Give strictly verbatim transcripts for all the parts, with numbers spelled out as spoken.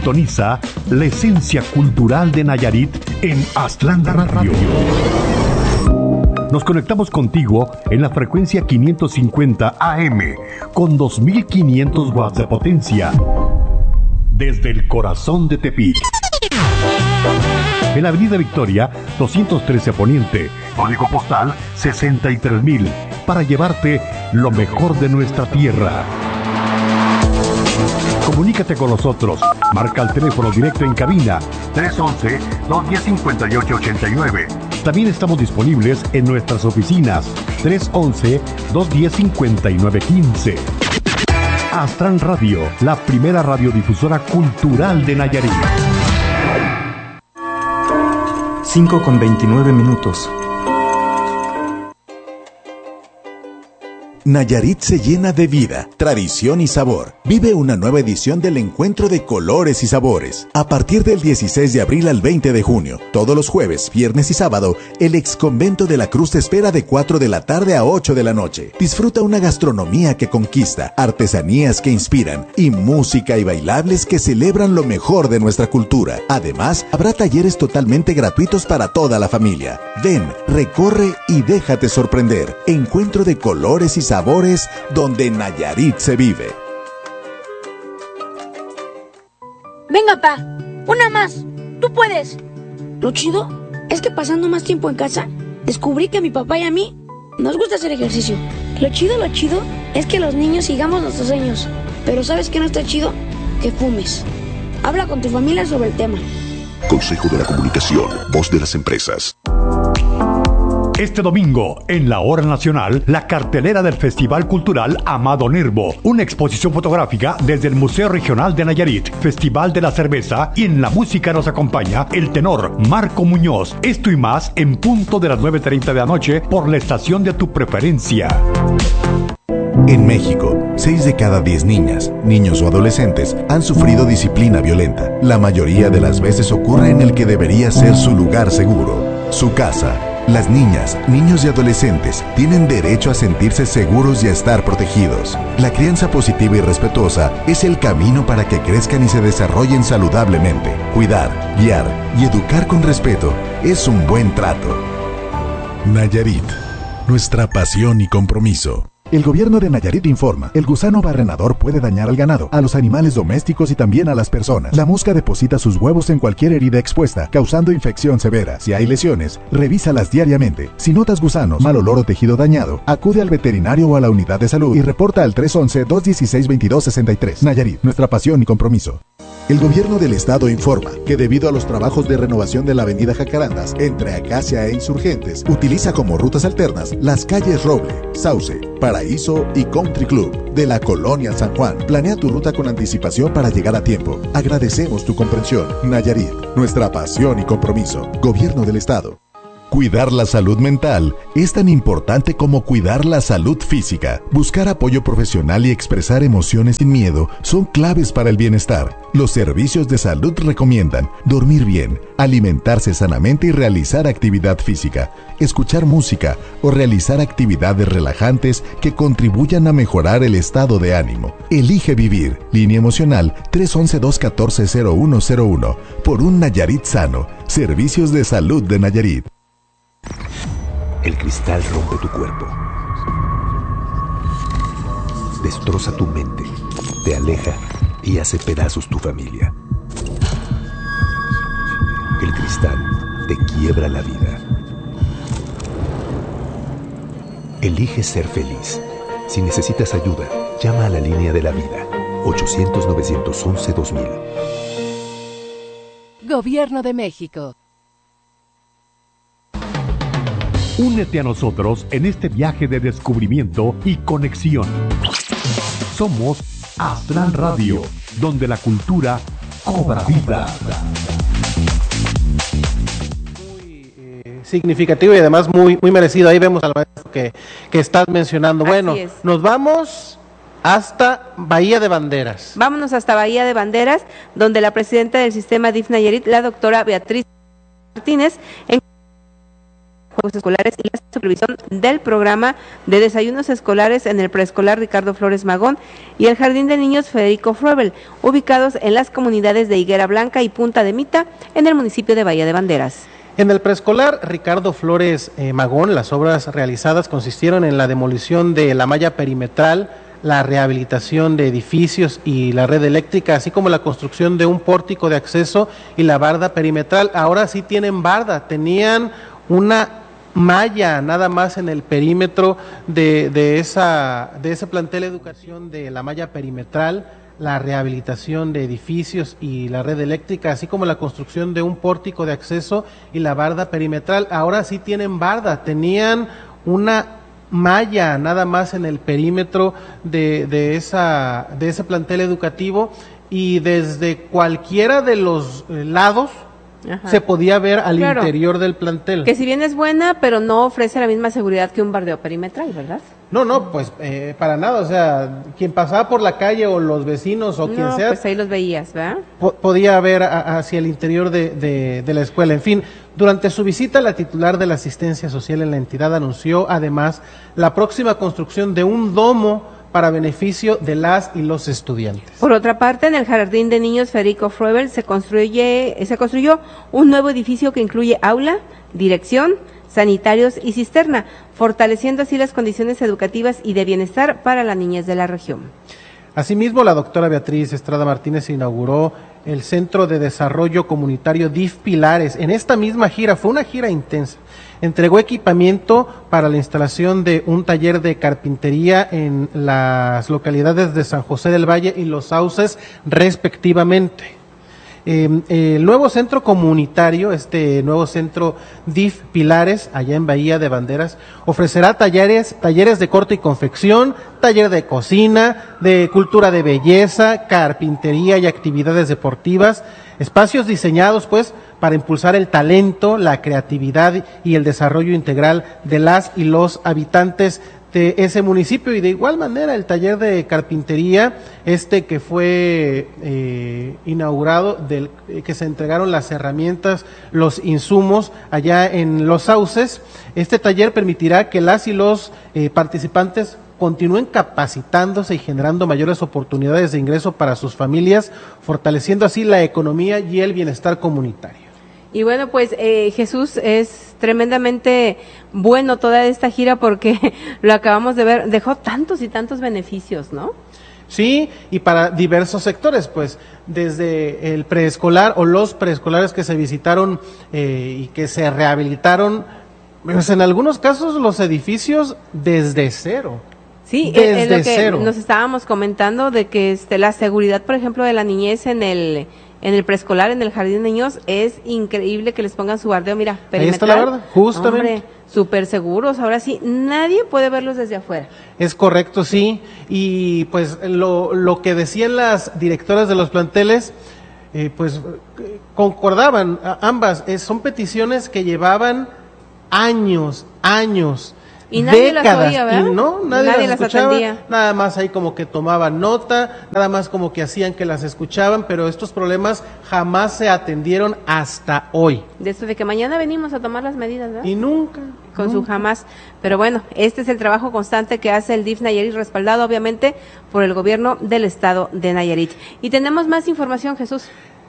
Sintoniza la esencia cultural de Nayarit en Aztlán Radio. Nos conectamos contigo en la frecuencia quinientos cincuenta A M con dos mil quinientos watts de potencia desde el corazón de Tepic. En la Avenida Victoria, doscientos trece Poniente, código postal sesenta y tres mil, para llevarte lo mejor de nuestra tierra. Comunícate con nosotros. Marca el teléfono directo en cabina tres once, dos diez, cincuenta y ocho ochenta y nueve. También estamos disponibles en nuestras oficinas tres once, dos diez, cincuenta y nueve quince. Aztlán Radio, la primera radiodifusora cultural de Nayarit. cinco con veintinueve minutos. Nayarit se llena de vida, tradición y sabor. Vive una nueva edición del Encuentro de Colores y Sabores. A partir del dieciséis de abril al veinte de junio, todos los jueves, viernes y sábado, el Exconvento de la Cruz te espera de cuatro de la tarde a ocho de la noche. Disfruta una gastronomía que conquista, artesanías que inspiran y música y bailables que celebran lo mejor de nuestra cultura. Además, habrá talleres totalmente gratuitos para toda la familia. Ven, recorre y déjate sorprender. Encuentro de Colores y Sabores. Sabores donde Nayarit se vive. Venga, pa, una más. Tú puedes. Lo chido es que pasando más tiempo en casa, descubrí que a mi papá y a mí nos gusta hacer ejercicio. Lo chido, lo chido es que los niños sigamos nuestros sueños. Pero ¿sabes qué no está chido? Que fumes. Habla con tu familia sobre el tema. Consejo de la Comunicación, voz de las empresas. Este domingo, en la Hora Nacional, la cartelera del Festival Cultural Amado Nervo. Una exposición fotográfica desde el Museo Regional de Nayarit, Festival de la Cerveza, y en la música nos acompaña el tenor Marco Muñoz. Esto y más en punto de las nueve treinta de la noche por la estación de tu preferencia. En México, seis de cada diez niñas, niños o adolescentes han sufrido disciplina violenta. La mayoría de las veces ocurre en el que debería ser su lugar seguro, su casa. Las niñas, niños y adolescentes tienen derecho a sentirse seguros y a estar protegidos. La crianza positiva y respetuosa es el camino para que crezcan y se desarrollen saludablemente. Cuidar, guiar y educar con respeto es un buen trato. Nayarit, nuestra pasión y compromiso. El gobierno de Nayarit informa, el gusano barrenador puede dañar al ganado, a los animales domésticos y también a las personas. La mosca deposita sus huevos en cualquier herida expuesta, causando infección severa. Si hay lesiones, revísalas diariamente. Si notas gusanos, mal olor o tejido dañado, acude al veterinario o a la unidad de salud y reporta al tres once, dos dieciséis, veintidós sesenta y tres. Nayarit, nuestra pasión y compromiso. El gobierno del estado informa que debido a los trabajos de renovación de la avenida Jacarandas, entre Acacia e Insurgentes, utiliza como rutas alternas las calles Roble, Sauce, Paraíso y Country Club de la Colonia San Juan. Planea tu ruta con anticipación para llegar a tiempo. Agradecemos tu comprensión. Nayarit, nuestra pasión y compromiso. Gobierno del estado. Cuidar la salud mental es tan importante como cuidar la salud física. Buscar apoyo profesional y expresar emociones sin miedo son claves para el bienestar. Los servicios de salud recomiendan dormir bien, alimentarse sanamente y realizar actividad física, escuchar música o realizar actividades relajantes que contribuyan a mejorar el estado de ánimo. Elige vivir. Línea emocional tres once, dos catorce, cero uno cero uno. Por un Nayarit sano. Servicios de salud de Nayarit. El cristal rompe tu cuerpo, destroza tu mente, te aleja y hace pedazos tu familia. El cristal te quiebra la vida. Elige ser feliz. Si necesitas ayuda, llama a la línea de la vida, ochocientos, novecientos once, dos mil. Gobierno de México. Únete a nosotros en este viaje de descubrimiento y conexión. Somos Aztlán Radio, donde la cultura cobra vida. Muy eh, significativo y además muy, muy merecido. Ahí vemos al maestro que, que estás mencionando. Así bueno, es. Nos vamos hasta Bahía de Banderas. Vámonos hasta Bahía de Banderas, donde la presidenta del sistema D I F Nayarit, la doctora Beatriz Martínez, en juegos escolares y la supervisión del programa de desayunos escolares en el preescolar Ricardo Flores Magón y el Jardín de Niños Federico Froebel, ubicados en las comunidades de Higuera Blanca y Punta de Mita, en el municipio de Bahía de Banderas. En el preescolar Ricardo Flores eh, Magón, las obras realizadas consistieron en la demolición de la malla perimetral, la rehabilitación de edificios y la red eléctrica, así como la construcción de un pórtico de acceso y la barda perimetral. Ahora sí tienen barda, tenían una malla nada más en el perímetro de, de, esa, de ese plantel de educación de la malla perimetral, la rehabilitación de edificios y la red eléctrica, así como la construcción de un pórtico de acceso y la barda perimetral. Ahora sí tienen barda, tenían una malla nada más en el perímetro de, de, esa, de ese plantel educativo, y desde cualquiera de los lados Ajá. se podía ver al claro. interior del plantel. Que si bien es buena, pero no ofrece la misma seguridad que un bardeo perimetral, ¿verdad? No, no, pues eh, para nada, o sea, quien pasaba por la calle o los vecinos o no, quien sea, pues ahí los veías, ¿verdad? Po- podía ver a, hacia el interior de, de, de la escuela. En fin, durante su visita, la titular de la asistencia social en la entidad anunció además la próxima construcción de un domo para beneficio de las y los estudiantes. Por otra parte, en el Jardín de Niños Federico Froebel se construye, se construyó un nuevo edificio que incluye aula, dirección, sanitarios y cisterna, fortaleciendo así las condiciones educativas y de bienestar para la niñez de la región. Asimismo, la doctora Beatriz Estrada Martínez inauguró el Centro de Desarrollo Comunitario D I F Pilares. En esta misma gira, fue una gira intensa, entregó equipamiento para la instalación de un taller de carpintería en las localidades de San José del Valle y Los Sauces, respectivamente. Eh, el nuevo centro comunitario, este nuevo centro D I F Pilares, allá en Bahía de Banderas, ofrecerá talleres, talleres de corte y confección, taller de cocina, de cultura de belleza, carpintería y actividades deportivas, espacios diseñados pues para impulsar el talento, la creatividad y el desarrollo integral de las y los habitantes de ese municipio. Y de igual manera el taller de carpintería, este que fue eh, inaugurado, del eh, que se entregaron las herramientas, los insumos allá en Los Sauces. Este taller permitirá que las y los eh, participantes continúen capacitándose y generando mayores oportunidades de ingreso para sus familias, fortaleciendo así la economía y el bienestar comunitario. Y bueno, pues eh, Jesús, es tremendamente bueno toda esta gira porque lo acabamos de ver, dejó tantos y tantos beneficios, ¿no? Sí, y para diversos sectores, pues desde el preescolar o los preescolares que se visitaron eh, y que se rehabilitaron, pues en algunos casos los edificios desde cero. Sí, desde es lo que cero. Nos estábamos comentando de que este, la seguridad, por ejemplo, de la niñez en el en el preescolar, en el jardín de niños, es increíble que les pongan su bardeo, mira, perimetral. Ahí está la verdad, justamente. Hombre, súper seguros, ahora sí, nadie puede verlos desde afuera. Es correcto, sí, y pues lo, lo que decían las directoras de los planteles, eh, pues concordaban ambas, eh, son peticiones que llevaban años, años, y nadie décadas, las oía, ¿verdad? y no, nadie, nadie las las escuchaba, atendía. Nada más ahí como que tomaban nota, nada más como que hacían que las escuchaban, pero estos problemas jamás se atendieron hasta hoy. De esto de que mañana venimos a tomar las medidas, ¿verdad? Y nunca. Con nunca. su jamás. Pero bueno, este es el trabajo constante que hace el D I F Nayarit, respaldado obviamente por el gobierno del estado de Nayarit. Y tenemos más información, Jesús.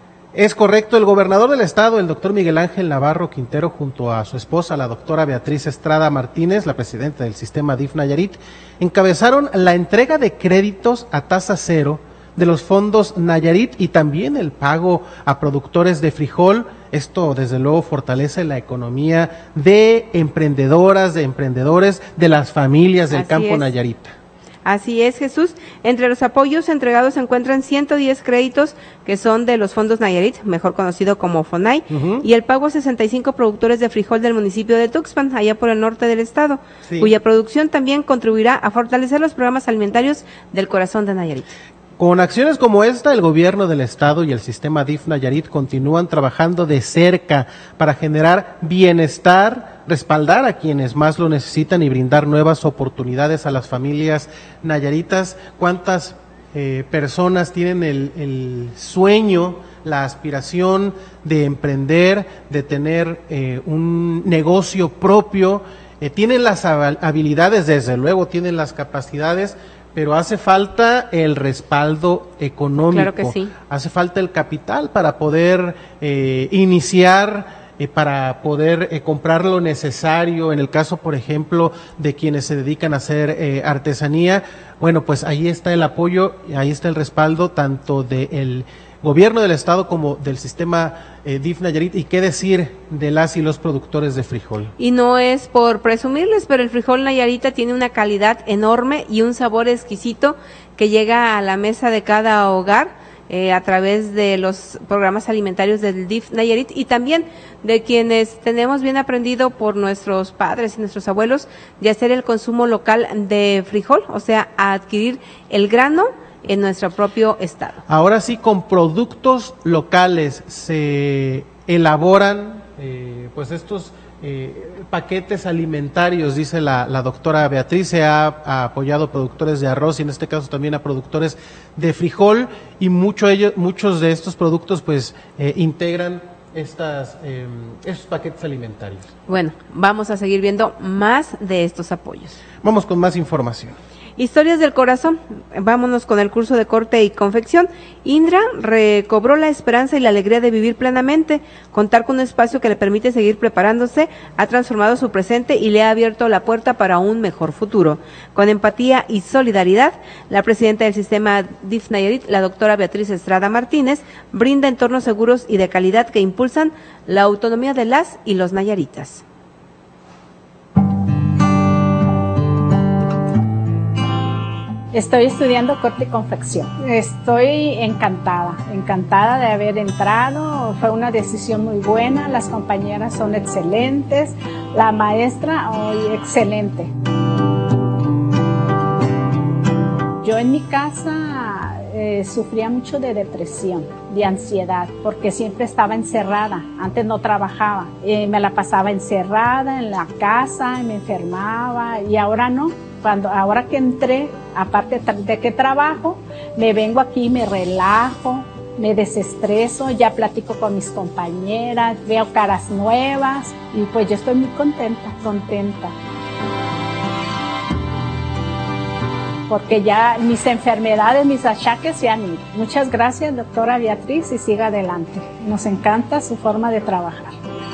Es correcto, el gobernador del estado, el doctor Miguel Ángel Navarro Quintero, junto a su esposa, la doctora Beatriz Estrada Martínez, la presidenta del sistema D I F Nayarit, encabezaron la entrega de créditos a tasa cero de los fondos Nayarit y también el pago a productores de frijol. Esto, desde luego, fortalece la economía de emprendedoras, de emprendedores, de las familias del Así campo es. nayarita. Así es, Jesús. Entre los apoyos entregados se encuentran ciento diez créditos que son de los fondos Nayarit, mejor conocido como FONAI, uh-huh. y el pago a sesenta y cinco productores de frijol del municipio de Tuxpan, allá por el norte del estado, sí. cuya producción también contribuirá a fortalecer los programas alimentarios del corazón de Nayarit. Con acciones como esta, el gobierno del estado y el sistema D I F Nayarit continúan trabajando de cerca para generar bienestar, respaldar a quienes más lo necesitan y brindar nuevas oportunidades a las familias nayaritas. ¿Cuántas eh, personas tienen el, el sueño, la aspiración de emprender, de tener eh, un negocio propio, eh, tienen las habilidades, desde luego, tienen las capacidades, pero hace falta el respaldo económico. Claro que sí. Hace falta el capital para poder eh, iniciar, eh, para poder eh, comprar lo necesario. En el caso, por ejemplo, de quienes se dedican a hacer eh, artesanía, bueno, pues ahí está el apoyo, ahí está el respaldo tanto del gobierno del estado como del sistema eh, D I F Nayarit, y qué decir de las y los productores de frijol. Y no es por presumirles, pero el frijol nayarita tiene una calidad enorme y un sabor exquisito que llega a la mesa de cada hogar eh, a través de los programas alimentarios del D I F Nayarit, y también de quienes tenemos bien aprendido por nuestros padres y nuestros abuelos de hacer el consumo local de frijol, o sea, a adquirir el grano en nuestro propio estado. Ahora sí, con productos locales se elaboran eh, pues estos eh, paquetes alimentarios, dice la, la doctora Beatriz. Se ha, ha apoyado productores de arroz y en este caso también a productores de frijol, y mucho ellos, muchos de estos productos pues eh, integran estas eh, estos paquetes alimentarios. Bueno, vamos a seguir viendo más de estos apoyos. Vamos con más información. Historias del corazón. Vámonos con el curso de corte y confección. Indra recobró la esperanza y la alegría de vivir plenamente. Contar con un espacio que le permite seguir preparándose ha transformado su presente y le ha abierto la puerta para un mejor futuro. Con empatía y solidaridad, la presidenta del sistema D I F Nayarit, la doctora Beatriz Estrada Martínez, brinda entornos seguros y de calidad que impulsan la autonomía de las y los nayaritas. Estoy estudiando corte y confección. Estoy encantada, encantada de haber entrado. Fue una decisión muy buena. Las compañeras son excelentes. La maestra, hoy excelente. Yo en mi casa eh, sufría mucho de depresión, de ansiedad, porque siempre estaba encerrada. Antes no trabajaba. Eh, me la pasaba encerrada en la casa, me enfermaba, y ahora no. Cuando, ahora que entré, aparte de que trabajo, me vengo aquí, me relajo, me desestreso, ya platico con mis compañeras, veo caras nuevas y pues yo estoy muy contenta, contenta. Porque ya mis enfermedades, mis achaques se han ido. Muchas gracias, doctora Beatriz, y siga adelante. Nos encanta su forma de trabajar.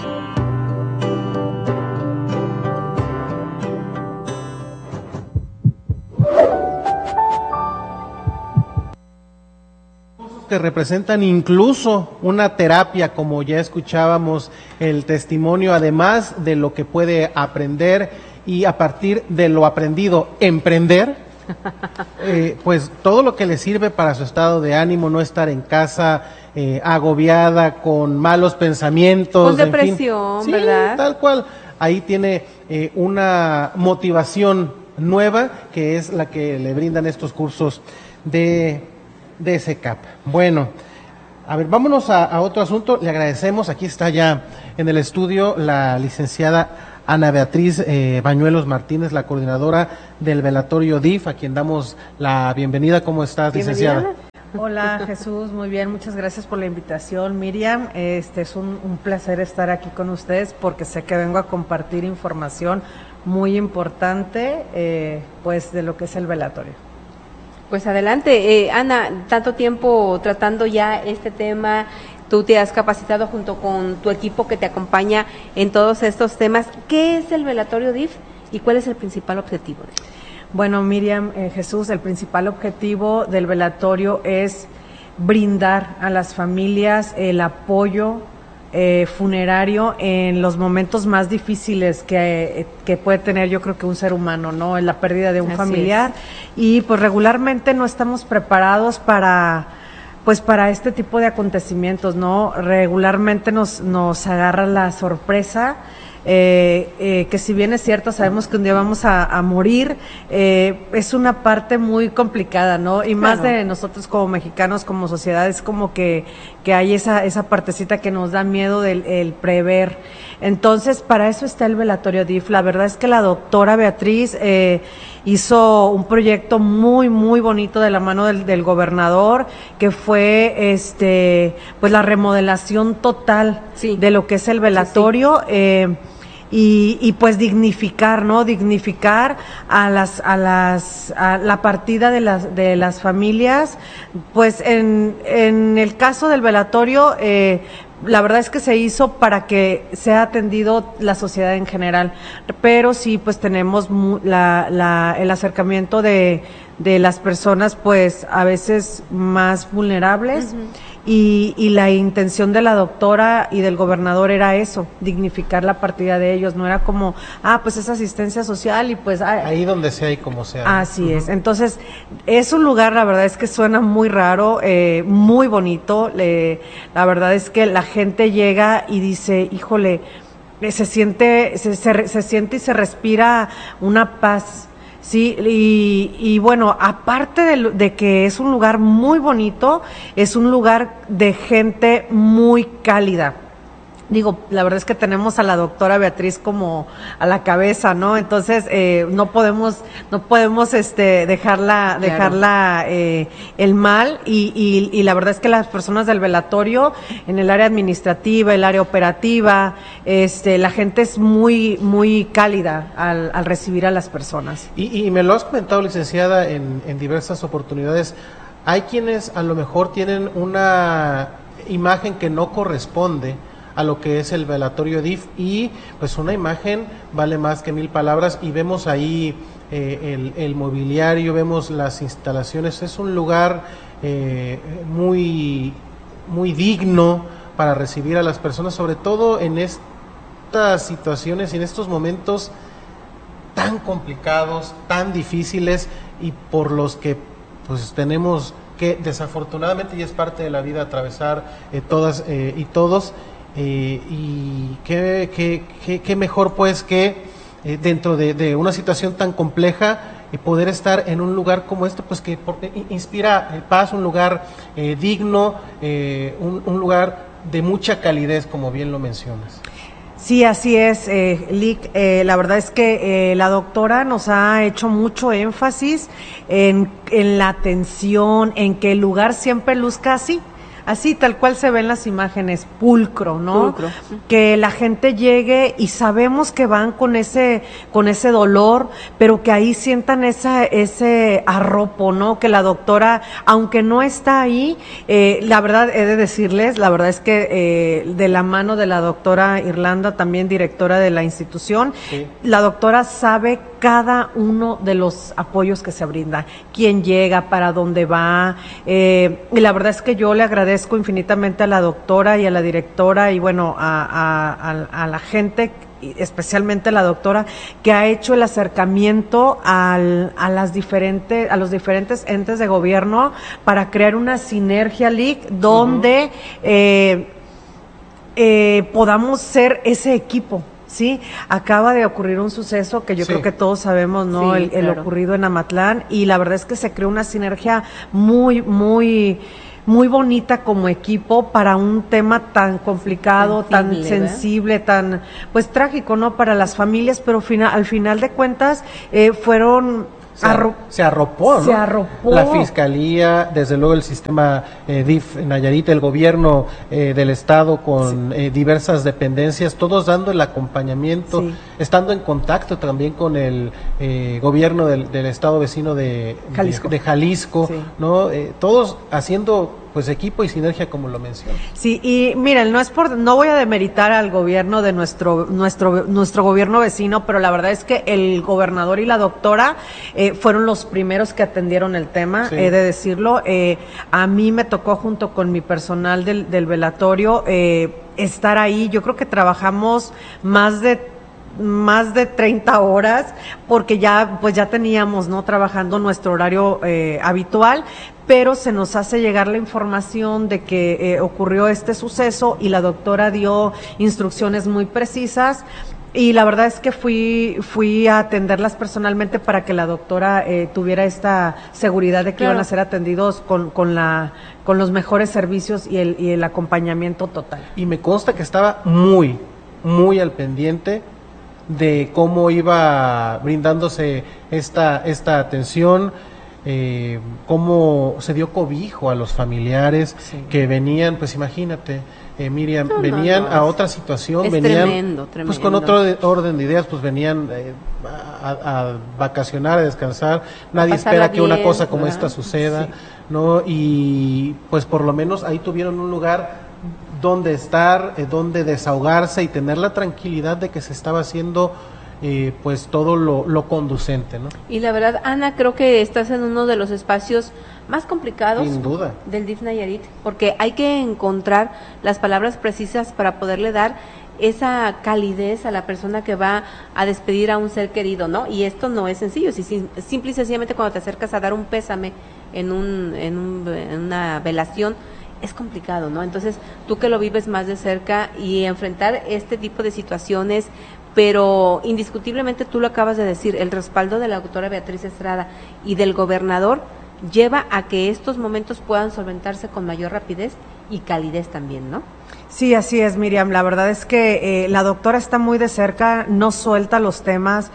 Que representan incluso una terapia, como ya escuchábamos el testimonio, además de lo que puede aprender y a partir de lo aprendido emprender, eh, pues todo lo que le sirve para su estado de ánimo, no estar en casa eh, agobiada con malos pensamientos, con depresión, en fin. ¿verdad? Sí, tal cual. Ahí tiene eh, una motivación nueva que es la que le brindan estos cursos de de S C A P. Bueno, a ver, vámonos a, a otro asunto. Le agradecemos, aquí está ya en el estudio la licenciada Ana Beatriz eh, Bañuelos Martínez, la coordinadora del velatorio D I F, a quien damos la bienvenida. ¿Cómo estás, licenciada? Hola, Jesús, muy bien, muchas gracias por la invitación, Miriam. Este es un, un placer estar aquí con ustedes porque sé que vengo a compartir información muy importante, eh, pues, de lo que es el velatorio. Pues adelante, eh, Ana, tanto tiempo tratando ya este tema, tú te has capacitado junto con tu equipo que te acompaña en todos estos temas. ¿Qué es el velatorio D I F y cuál es el principal objetivo de él? Bueno, Miriam, eh, Jesús, el principal objetivo del velatorio es brindar a las familias el apoyo Eh, funerario en los momentos más difíciles que, que puede tener, yo creo que un ser humano, ¿no? En la pérdida de un Así familiar. es. Y pues regularmente no estamos preparados para pues para este tipo de acontecimientos, ¿no? Regularmente nos nos agarra la sorpresa eh, eh, que si bien es cierto, sabemos que un día vamos a, a morir, eh, es una parte muy complicada, ¿no? Y más Claro. de nosotros como mexicanos, como sociedad, es como que, que hay esa, esa partecita que nos da miedo del el prever. Entonces, para eso está el velatorio D I F. La verdad es que la doctora Beatriz eh, hizo un proyecto muy, muy bonito de la mano del, del gobernador, que fue este pues la remodelación total Sí. de lo que es el velatorio. Sí, sí. Eh, y, y pues dignificar, ¿no? Dignificar a las, a las, a la partida de las, de las familias. Pues en, en el caso del velatorio, eh, la verdad es que se hizo para que sea atendido la sociedad en general, pero sí, pues tenemos mu- la, la, el acercamiento de, de las personas, pues a veces más vulnerables. Ujú. Y, y la intención de la doctora y del gobernador era eso, dignificar la partida de ellos, no era como, ah, pues es asistencia social y pues... ah, Ahí donde sea y como sea. Así es. Entonces, es un lugar, la verdad es que suena muy raro, eh, muy bonito. Le, la verdad es que la gente llega y dice, híjole, eh, se siente, se, se, se siente y se respira una paz. Sí, y, y bueno, aparte de, de que es un lugar muy bonito, es un lugar de gente muy cálida. Digo, la verdad es que tenemos a la doctora Beatriz como a la cabeza, ¿no? Entonces, eh, no podemos, no podemos, este, dejarla, Claro. dejarla, eh, el mal, y, y, y la verdad es que las personas del velatorio, en el área administrativa, el área operativa, este, la gente es muy, muy cálida al, al recibir a las personas. Y, y me lo has comentado, licenciada, en, en diversas oportunidades. Hay quienes a lo mejor tienen una imagen que no corresponde a lo que es el velatorio D I F, y pues una imagen vale más que mil palabras, y vemos ahí eh, el, el mobiliario, vemos las instalaciones. Es un lugar eh, muy, muy digno para recibir a las personas, sobre todo en estas situaciones y en estos momentos tan complicados, tan difíciles, y por los que pues tenemos que, desafortunadamente, y es parte de la vida, atravesar eh, todas eh, y todos. Eh, y qué, qué, qué, qué mejor pues que eh, dentro de, de una situación tan compleja, y poder estar en un lugar como este, pues que porque inspira paz, un lugar eh, digno, eh, un, un lugar de mucha calidez, como bien lo mencionas. Sí, así es, eh, Lic. Eh, la verdad es que eh, la doctora nos ha hecho mucho énfasis en, en la atención, en que el lugar siempre luzca así. Así, tal cual se ven las imágenes, pulcro, ¿no? Pulcro. Que la gente llegue y sabemos que van con ese, con ese dolor, pero que ahí sientan esa, ese arropo, ¿no? Que la doctora, aunque no está ahí, eh, la verdad he de decirles, la verdad es que eh, de la mano de la doctora Irlanda, también directora de la institución, Sí. la doctora sabe cada uno de los apoyos que se brinda, quién llega, para dónde va, eh, y la verdad es que yo le agradezco infinitamente a la doctora y a la directora, y bueno, a, a, a, a la gente, especialmente a la doctora, que ha hecho el acercamiento al, a las diferentes, a los diferentes entes de gobierno para crear una sinergia, Lic, donde uh-huh. eh, eh, podamos ser ese equipo. Sí, acaba de ocurrir un suceso que yo sí. creo que todos sabemos, ¿no? Sí, el, el claro. ocurrido en Amatlán, y la verdad es que se creó una sinergia muy, muy, muy bonita como equipo para un tema tan complicado, sensible, tan sensible, ¿verdad? Tan, pues trágico, ¿no? Para las familias, pero final, al final de cuentas eh, fueron... Se, Arro se arropó, ¿no? Se arropó. La Fiscalía, desde luego el sistema eh, D I F Nayarit, el gobierno eh, del Estado con sí. eh, diversas dependencias, todos dando el acompañamiento, sí. estando en contacto también con el eh, gobierno del, del Estado vecino de Jalisco, de, de Jalisco sí. ¿no? Eh, todos haciendo pues equipo y sinergia, como lo menciono. Sí, y miren, no es por, no voy a demeritar al gobierno de nuestro, nuestro, nuestro gobierno vecino, pero la verdad es que el gobernador y la doctora eh, fueron los primeros que atendieron el tema, sí. he de decirlo. Eh, a mí me tocó, junto con mi personal del, del velatorio, eh, estar ahí. Yo creo que trabajamos más de más de treinta horas, porque ya pues ya teníamos no trabajando nuestro horario eh, habitual, pero se nos hace llegar la información de que eh, ocurrió este suceso, y la doctora dio instrucciones muy precisas. Y la verdad es que fui fui a atenderlas personalmente para que la doctora eh, tuviera esta seguridad de que claro. iban a ser atendidos con, con la con los mejores servicios y el y el acompañamiento total. Y me consta que estaba muy muy al pendiente de cómo iba brindándose esta esta atención, eh, cómo se dio cobijo a los familiares sí. que venían, pues imagínate. Eh, Miriam, no, venían no, no, a otra situación, es venían tremendo, tremendo. pues con otro de, orden de ideas, pues venían eh, a, a vacacionar, a descansar, nadie a espera que bien, una cosa como ¿verdad? Esta suceda, sí. ¿no? Y pues por lo menos ahí tuvieron un lugar donde estar, eh, donde desahogarse y tener la tranquilidad de que se estaba haciendo eh, pues todo lo, lo conducente, ¿no? Y la verdad, Ana, creo que estás en uno de los espacios más complicados Sin duda. del D I F Nayarit, porque hay que encontrar las palabras precisas para poderle dar esa calidez a la persona que va a despedir a un ser querido, ¿no? Y esto no es sencillo, si, si, simple y sencillamente cuando te acercas a dar un pésame en, un, en, un, en una velación, es complicado, ¿no? Entonces, tú que lo vives más de cerca y enfrentar este tipo de situaciones, pero indiscutiblemente tú lo acabas de decir, el respaldo de la doctora Beatriz Estrada y del gobernador lleva a que estos momentos puedan solventarse con mayor rapidez y calidez también, ¿no? Sí, así es, Miriam. La verdad es que eh, la doctora está muy de cerca, no suelta los temas.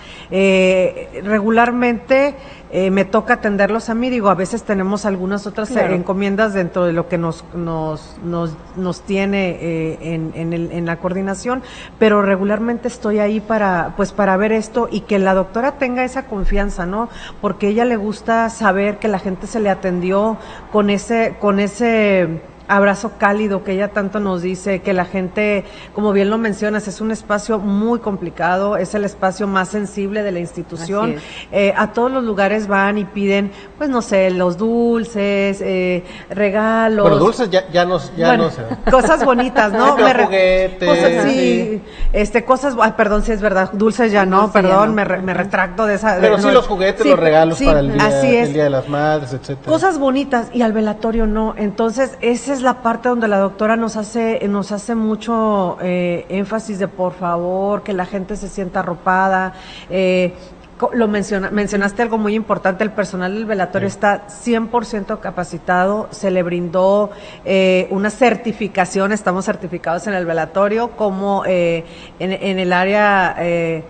Eh, regularmente eh, me toca atenderlos a mí. Digo, a veces tenemos algunas otras claro. encomiendas dentro de lo que nos nos nos, nos tiene eh, en, en, el, en la coordinación, pero regularmente estoy ahí para pues para ver esto y que la doctora tenga esa confianza, ¿no? Porque a ella le gusta saber que la gente se le atendió con ese con ese abrazo cálido que ella tanto nos dice, que la gente, como bien lo mencionas, es un espacio muy complicado, es el espacio más sensible de la institución. Eh, a todos los lugares van y piden, pues no sé, los dulces, eh, regalos. Pero dulces ya, ya no, ya bueno, no sé. Cosas bonitas, ¿no? Me juguetes. Cosas, sí, sí, este, cosas, ay, perdón, si es verdad, dulces ya no, dulce perdón, ya no. Me, re, me retracto de esa. Pero de, sí no, los juguetes, sí, los regalos sí, para el día, así es. el día de las madres, etcétera. Cosas bonitas y al velatorio no. Entonces, esa es la parte donde la doctora nos hace nos hace mucho eh, énfasis de por favor que la gente se sienta arropada. Eh, lo menciona, mencionaste algo muy importante, el personal del velatorio sí. está cien por ciento capacitado, se le brindó eh, una certificación, estamos certificados en el velatorio como eh, en, en el área eh,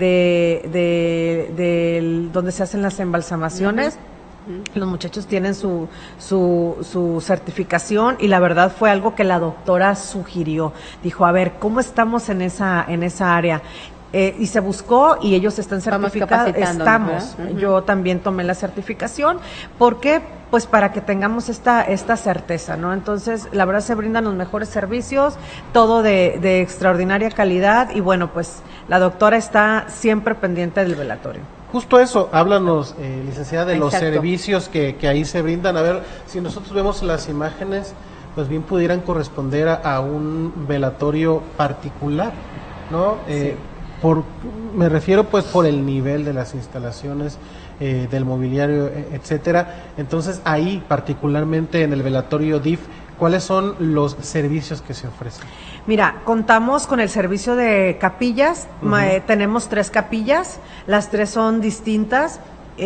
de, de, de donde se hacen las embalsamaciones. Uh-huh. Los muchachos tienen su, su, su certificación y la verdad fue algo que la doctora sugirió. Dijo, a ver, ¿cómo estamos en esa, en esa área? Eh, y se buscó y ellos están certificados. Estamos. Uh-huh. Yo también tomé la certificación. ¿Por qué? Pues para que tengamos esta, esta certeza, ¿no? Entonces, la verdad se brindan los mejores servicios, todo de, de extraordinaria calidad y bueno, pues la doctora está siempre pendiente del velatorio. Justo eso, háblanos, eh, licenciada, de Exacto. los servicios que, que ahí se brindan. A ver, si nosotros vemos las imágenes, pues bien pudieran corresponder a, a un velatorio particular, ¿no? Eh, sí. por, me refiero pues por el nivel de las instalaciones, eh, del mobiliario, etcétera. Entonces, ahí, particularmente en el velatorio D I F, ¿cuáles son los servicios que se ofrecen? Mira, contamos con el servicio de capillas, uh-huh. eh, tenemos tres capillas, las tres son distintas,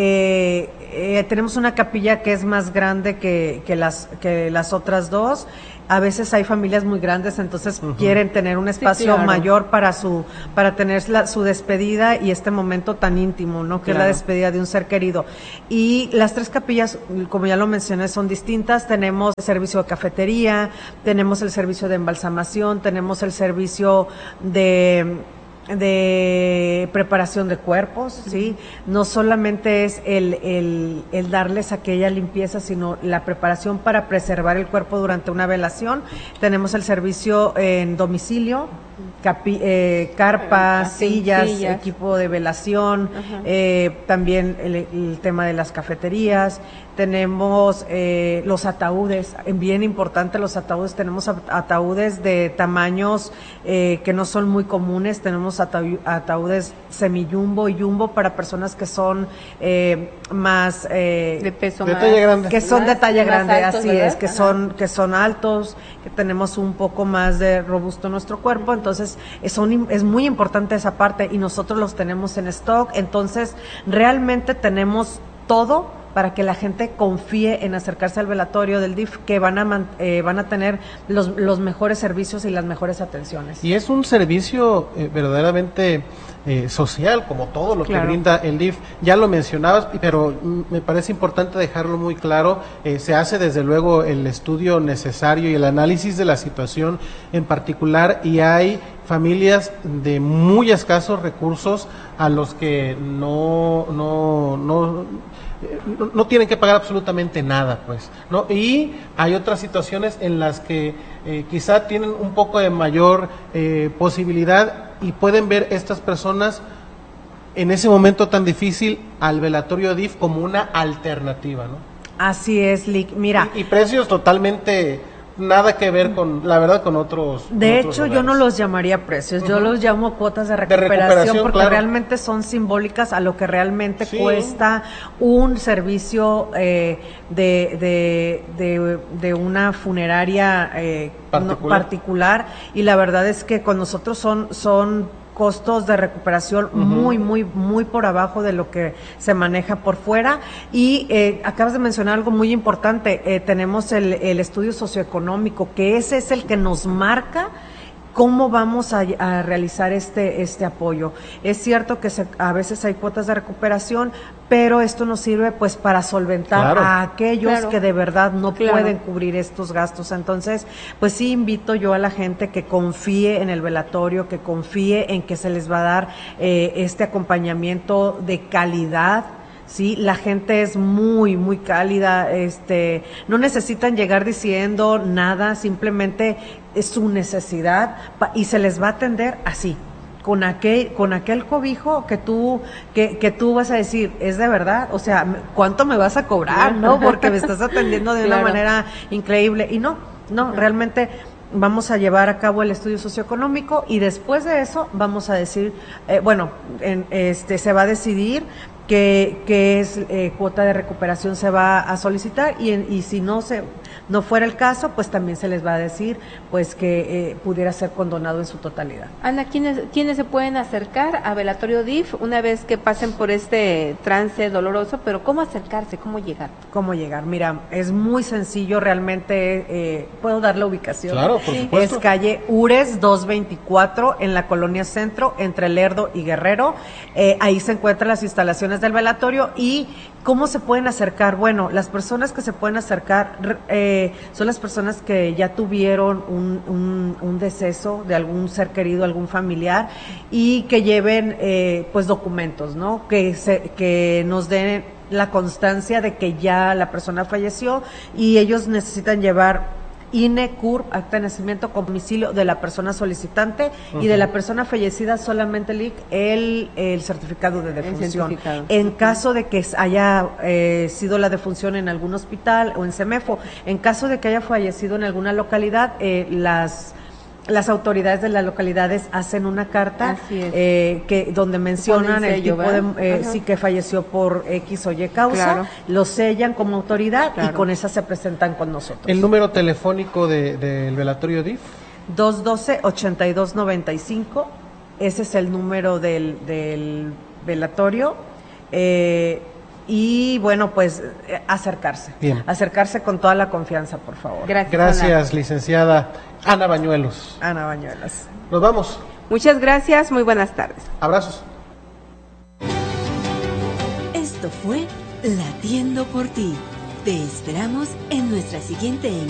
eh, eh, tenemos una capilla que es más grande que, que, las, que las otras dos, a veces hay familias muy grandes, entonces uh-huh. quieren tener un espacio sí, claro. mayor para su para tener la, su despedida y este momento tan íntimo, ¿no? Que claro. es la despedida de un ser querido. Y las tres capillas, como ya lo mencioné, son distintas. Tenemos el servicio de cafetería, tenemos el servicio de embalsamación, tenemos el servicio de de preparación de cuerpos, ¿sí? No solamente es el, el, el darles aquella limpieza, sino la preparación para preservar el cuerpo durante una velación. Tenemos el servicio en domicilio, capi, eh, carpas, sillas, sillas, equipo de velación, uh-huh. eh, también el, el tema de las cafeterías. tenemos eh, los ataúdes, bien importante los ataúdes, tenemos ataúdes de tamaños eh, que no son muy comunes, tenemos ataú- ataúdes semijumbo y jumbo para personas que son eh, más eh, de peso de más, talla grande. que son más, de talla más grande, altos, así ¿verdad? es, que Ajá. son que son altos, que tenemos un poco más de robusto nuestro cuerpo, entonces es, son, es muy importante esa parte y nosotros los tenemos en stock, entonces realmente tenemos todo para que la gente confíe en acercarse al velatorio del D I F, que van a man, eh, van a tener los, los mejores servicios y las mejores atenciones. Y es un servicio eh, verdaderamente eh, social, como todo lo Claro. que brinda el D I F. Ya lo mencionabas, pero mm, me parece importante dejarlo muy claro. Eh, se hace desde luego el estudio necesario y el análisis de la situación en particular, y hay familias de muy escasos recursos a los que no no no No, no tienen que pagar absolutamente nada, pues, ¿no? Y hay otras situaciones en las que eh, quizá tienen un poco de mayor eh, posibilidad y pueden ver estas personas en ese momento tan difícil al velatorio D I F como una alternativa, ¿no? Así es, Lick. Mira, y, y precios totalmente nada que ver con, la verdad, con otros. de con hecho otros yo lugares. no los llamaría precios, yo Ujú. los llamo cuotas de recuperación, recuperación, porque claro. realmente son simbólicas a lo que realmente Sí. cuesta un servicio eh, de, de, de, de una funeraria eh, Particular. no- particular, y la verdad es que con nosotros son son costos de recuperación Ujú. muy, muy, muy por abajo de lo que se maneja por fuera. Y eh, acabas de mencionar algo muy importante, eh, tenemos el, el estudio socioeconómico, que ese es el que nos marca cómo vamos a, a realizar este este apoyo. Es cierto que se, a veces hay cuotas de recuperación, pero esto nos sirve pues para solventar Claro. a aquellos Claro. que de verdad no Claro. pueden cubrir estos gastos. Entonces, pues sí invito yo a la gente que confíe en el velatorio, que confíe en que se les va a dar eh, este acompañamiento de calidad. Sí, la gente es muy, muy cálida, este, no necesitan llegar diciendo nada, simplemente es su necesidad pa- y se les va a atender así, con aquel, con aquel cobijo que tú, que, que tú vas a decir, es de verdad, o sea, ¿cuánto me vas a cobrar, no? Porque me estás atendiendo de una Claro. manera increíble, y no, no, Ajá. realmente vamos a llevar a cabo el estudio socioeconómico y después de eso vamos a decir, eh, bueno, en, este, se va a decidir qué, qué es eh, cuota de recuperación se va a solicitar, y, en, y si no se no fuera el caso, pues también se les va a decir pues que eh, pudiera ser condonado en su totalidad. Ana, ¿quiénes, ¿quiénes se pueden acercar a velatorio D I F una vez que pasen por este trance doloroso? Pero ¿cómo acercarse? ¿Cómo llegar? ¿Cómo llegar? Mira, es muy sencillo, realmente, eh, ¿puedo dar la ubicación? Claro, por Sí. supuesto. Es calle Ures doscientos veinticuatro en la Colonia Centro, entre Lerdo y Guerrero. Eh, ahí se encuentran las instalaciones del velatorio. ¿Y cómo se pueden acercar? Bueno, las personas que se pueden acercar eh, son las personas que ya tuvieron un, un, un deceso de algún ser querido, algún familiar, y que lleven eh, pues documentos, ¿no? Que, se, que nos den la constancia de que ya la persona falleció, y ellos necesitan llevar I N E, C U R P, acta de nacimiento, con domicilio de la persona solicitante, y de la persona fallecida solamente el, el, el certificado de defunción. certificado. En caso de que haya eh, sido la defunción en algún hospital o en CEMEFO, en caso de que haya fallecido en alguna localidad, eh, las las autoridades de las localidades hacen una carta Así es. eh, que donde mencionan Ponen el sello, tipo de ¿verdad? eh, Ajá. sí, que falleció por X o Y causa, Claro. lo sellan como autoridad, Claro. y con esa se presentan con nosotros. El número telefónico de- del velatorio D I F. dos uno dos, ochenta y dos noventa y cinco, ese es el número del, del velatorio. Eh, y bueno, pues eh, acercarse, Bien. acercarse con toda la confianza, por favor. Gracias. Gracias, licenciada Ana Bañuelos. Ana Bañuelos. Nos vamos. Ana. Muchas gracias, muy buenas tardes. Abrazos. Esto fue Latiendo por ti. Te esperamos en nuestra siguiente emisión.